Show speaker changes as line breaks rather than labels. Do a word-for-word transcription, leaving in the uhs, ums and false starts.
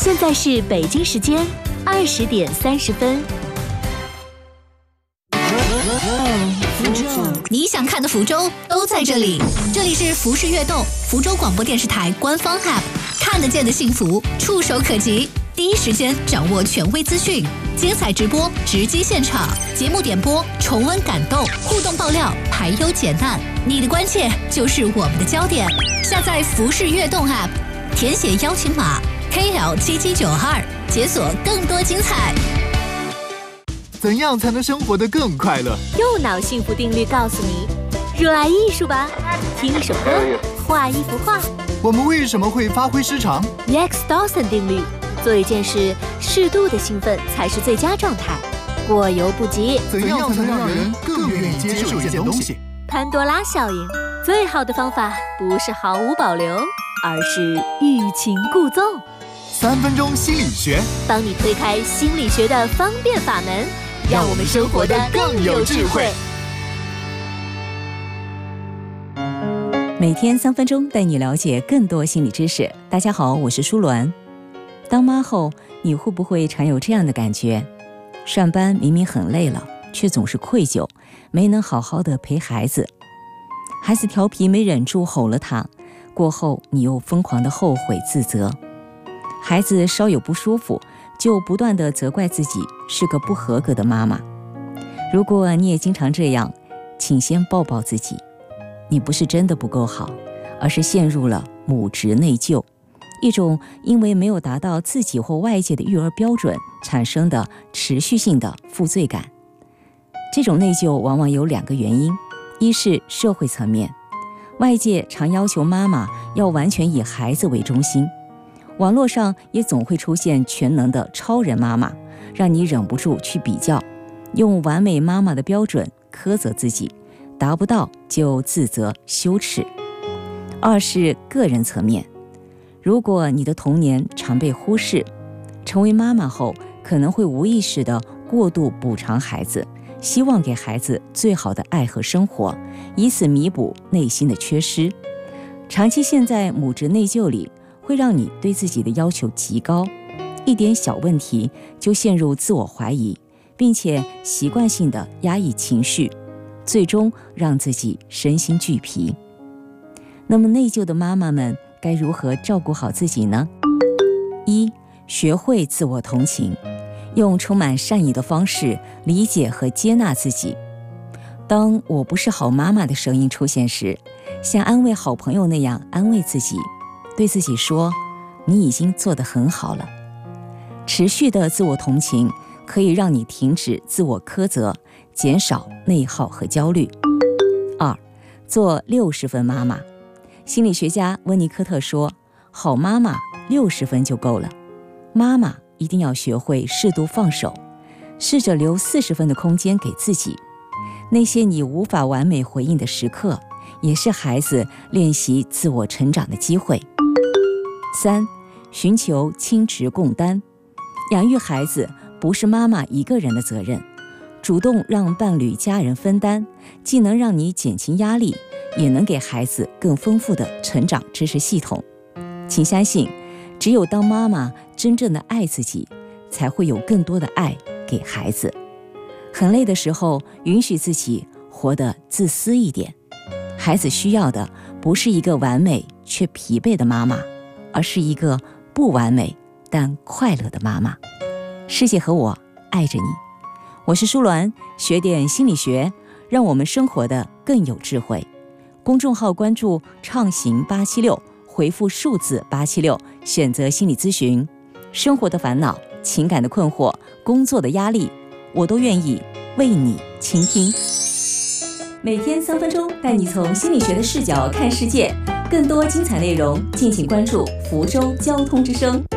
现在是北京时间二十点三十分。
你想看的福州都在这里，这里是福氏悦动福州广播电视台官方 App， 看得见的幸福，触手可及，第一时间掌握权威资讯，精彩直播，直击现场，节目点播，重温感动，互动爆料，排忧解难，你的关切就是我们的焦点。下载福氏悦动 App， 填写邀请码 K L 七七九二，解锁更多精彩。
怎样才能生活得更快乐？
右脑幸福定律告诉你：热爱艺术吧，听一首歌，画一幅画。
我们为什么会发挥失常
Rex Dawson 定律：做一件事，适度的兴奋才是最佳状态，过犹不及。
怎样才能让人更愿意接受一件东西？
潘多拉效应：最好的方法不是毫无保留，而是欲擒故纵。
三分钟心理学，
帮你推开心理学的方便法门，让我们生活得更有智慧。
每天三分钟，带你了解更多心理知识。大家好，我是舒鸾。当妈后，你会不会常有这样的感觉？上班明明很累了，却总是愧疚，没能好好的陪孩子。孩子调皮没忍住吼了他，过后你又疯狂的后悔自责。孩子稍有不舒服，就不断地责怪自己是个不合格的妈妈。如果你也经常这样，请先抱抱自己，你不是真的不够好，而是陷入了母职内疚，一种因为没有达到自己或外界的育儿标准产生的持续性的负罪感。这种内疚往往有两个原因，一是社会层面，外界常要求妈妈要完全以孩子为中心，网络上也总会出现全能的超人妈妈，让你忍不住去比较，用完美妈妈的标准苛责自己，达不到就自责羞耻。二是个人层面，如果你的童年常被忽视，成为妈妈后可能会无意识地过度补偿孩子，希望给孩子最好的爱和生活，以此弥补内心的缺失。长期陷在母职内疚里，会让你对自己的要求极高，一点小问题就陷入自我怀疑，并且习惯性的压抑情绪，最终让自己身心俱疲。那么内疚的妈妈们该如何照顾好自己呢？一、学会自我同情，用充满善意的方式理解和接纳自己。当我不是好妈妈的声音出现时，像安慰好朋友那样安慰自己，对自己说，你已经做得很好了。持续的自我同情可以让你停止自我苛责，减少内耗和焦虑。二、做六十分妈妈。心理学家温尼科特说，好妈妈六十分就够了。妈妈一定要学会适度放手，试着留四十分的空间给自己。那些你无法完美回应的时刻，也是孩子练习自我成长的机会。三、寻求亲职共担。养育孩子不是妈妈一个人的责任，主动让伴侣家人分担，既能让你减轻压力，也能给孩子更丰富的成长知识系统。请相信，只有当妈妈真正的爱自己，才会有更多的爱给孩子。很累的时候，允许自己活得自私一点。孩子需要的不是一个完美却疲惫的妈妈，而是一个不完美但快乐的妈妈。世界和我爱着你。我是舒鸾，学点心理学，让我们生活的更有智慧。公众号关注畅行八七六，回复数字八七六，选择心理咨询。生活的烦恼、情感的困惑、工作的压力，我都愿意为你倾听。每天三分钟，带你从心理学的视角看世界。更多精彩内容，敬请关注福州交通之声。